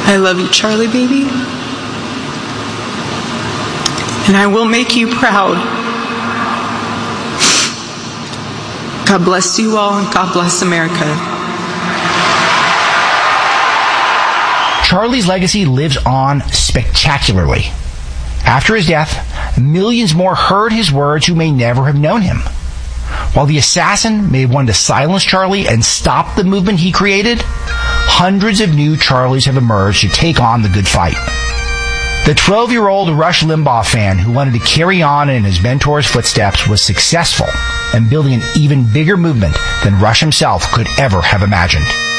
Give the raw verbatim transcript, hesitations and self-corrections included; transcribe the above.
I love you, Charlie, baby. And I will make you proud. God bless you all, and God bless America. Charlie's legacy lives on spectacularly. After his death, millions more heard his words who may never have known him. While the assassin may have wanted to silence Charlie and stop the movement he created, hundreds of new Charlies have emerged to take on the good fight. The twelve-year-old Rush Limbaugh fan who wanted to carry on in his mentor's footsteps was successful in building an even bigger movement than Rush himself could ever have imagined.